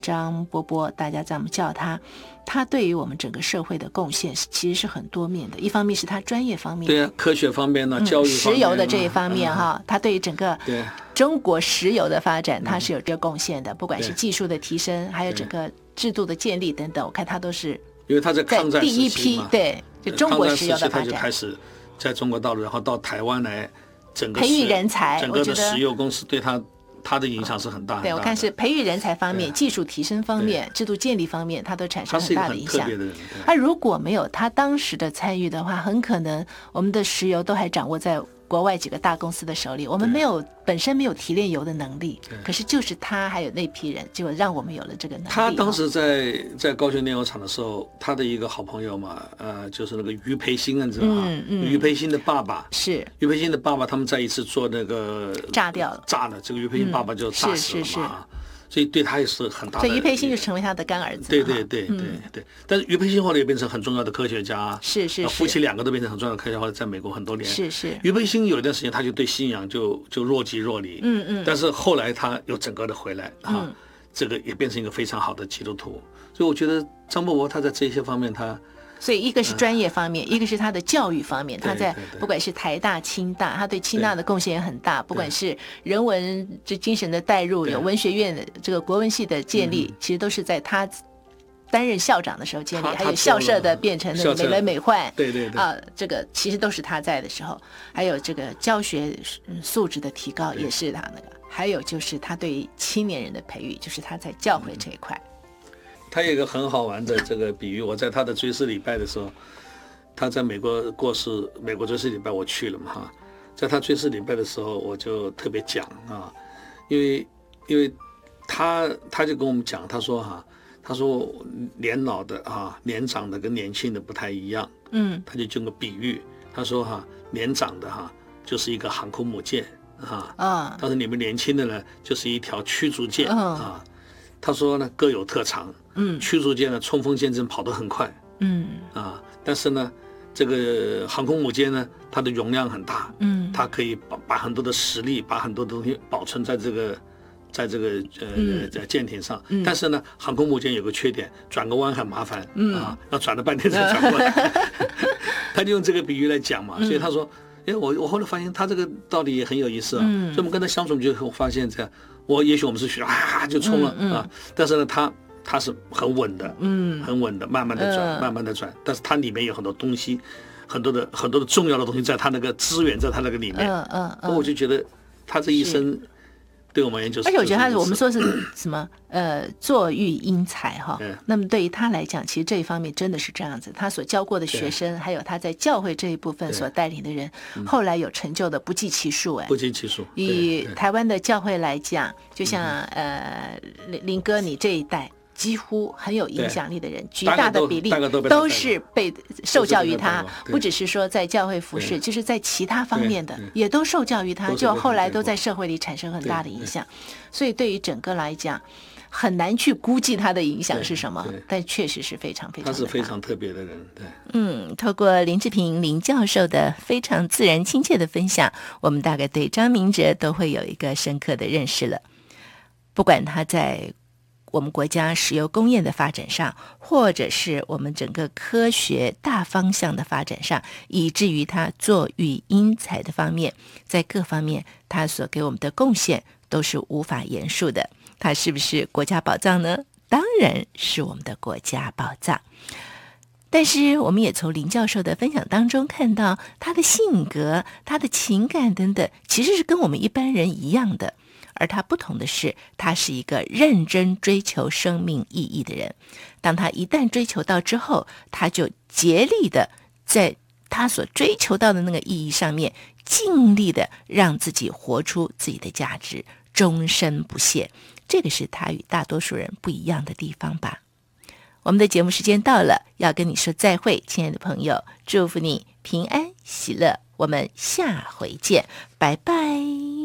张伯伯，大家这么叫他，他对于我们整个社会的贡献其实是很多面的。一方面是他专业方面， 对啊，科学方面呢，教育方面石油的这一方面哈，他对于整个中国石油的发展，他是有这个贡献的，不管是技术的提升，还有整个制度的建立等等，我看他都是因为他在抗战时期第一批，对，就中国石油的发展， 他就开始在中国大陆，然后到台湾来，整个培育人才， 整个的石油公司对他的影响是很大的。 对，我看是培育人才方面、技术提升方面、制度建立方面，它都产生很大的影响。他如果没有他当时的参与的话，很可能我们的石油都还掌握在国外几个大公司的手里，我们本身没有提炼油的能力，可是就是他还有那批人，就让我们有了这个能力。 他当时在高雄炼油厂的时候，他的一个好朋友嘛，就是那个余培兴，你知道吗？余培兴的爸爸是余培兴的爸爸，他们在一次做那个炸了，这个余培兴爸爸就炸死了嘛。所以对他也是很大的， 所以余培兴就成为他的干儿子。 对。但是余培兴后来也变成很重要的科学家， 是夫妻两个都变成很重要的科学家，后来在美国很多年。 是。 余培兴有一段时间他就对信仰就若即若离，但是后来他又整个的回来这个也变成一个非常好的基督徒。所以我觉得张伯伯他在这些方面所以一个是专业方面，一个是他的教育方面，他在不管是台大、清大，他对清大的贡献也很大。不管是人文这精神的带入，有文学院的这个国文系的建立，其实都是在他担任校长的时候建立，还有校舍的变成的美轮美奂，这个其实都是他在的时候。还有这个教学素质的提高也是他那个，还有就是他对青年人的培育，就是他在教会这一块。 他有一个很好玩的这个比喻，我在他的追思礼拜的时候，他在美国过世，美国追思礼拜我去了嘛在他追思礼拜的时候，我就特别讲因为他就跟我们讲，他说年老的年长的跟年轻的不太一样，他就用个比喻，他说年长的就是一个航空母舰但是你们年轻的呢就是一条驱逐舰他说呢各有特长，驱逐舰呢冲锋陷阵跑得很快，但是呢这个航空母舰呢它的容量很大，它可以把很多的实力，把很多的东西保存在这个在舰艇上，但是呢航空母舰有个缺点，转个弯很麻烦，要转了半天才转过来他就用这个比喻来讲嘛，所以他说我后来发现他这个道理也很有意思所以我们跟他相处就发现这样，也许我们是学就冲了但是呢他是很稳的，很稳的，慢慢的转，但是它里面有很多东西，很多的重要的东西在他那个资源在他那个里面，我就觉得他这一生对我们而言就是， 而且我觉得我们说是什么作育英才那么对于他来讲，其实这一方面真的是这样子，他所教过的学生，还有他在教会这一部分所带领的人，后来有成就的不计其数不计其数。 以台湾的教会来讲，就像林哥你这一代。几乎很有影响力的人，绝大的比例都是被受教于他，不只是说在教会服侍，就是在其他方面的也都受教于他，就后来都在社会里产生很大的影响。所以对于整个来讲，很难去估计他的影响是什么，但确实是非常非常的大。 他是非常特别的人， 透过林志平林教授的非常自然亲切的分享，我们大概对张明哲都会有一个深刻的认识了。不管他在我们国家石油工业的发展上，或者是我们整个科学大方向的发展上，以至于他作育英才的方面，在各方面他所给我们的贡献都是无法言述的。他是不是国家宝藏呢？当然是我们的国家宝藏。但是我们也从林教授的分享当中看到，他的性格、他的情感等等，其实是跟我们一般人一样的。而他不同的是，他是一个认真追求生命意义的人。当他一旦追求到之后，他就竭力的在他所追求到的那个意义上面，尽力的让自己活出自己的价值，终身不懈。这个是他与大多数人不一样的地方吧。我们的节目时间到了，要跟你说再会，亲爱的朋友，祝福你平安喜乐，我们下回见，拜拜。